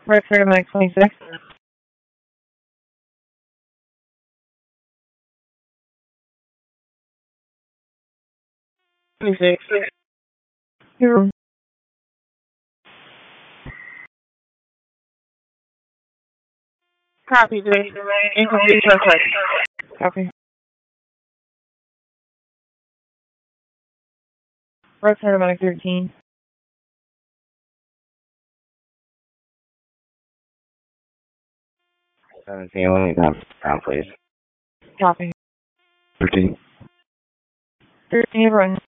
Right paramedic 26. 26. Your copy today. Incomplete suspect. Copy. Right paramedic 13. 17, let me down, please. Copy. 13. 13 run.